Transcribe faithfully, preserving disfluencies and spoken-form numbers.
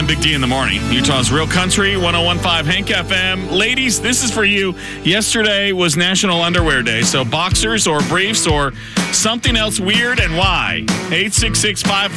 Big D in the morning. Utah's Real Country, one oh one point five Hank F M. Ladies, this is for you. Yesterday was National Underwear Day, so boxers or briefs or something else weird, and why? eight six six, five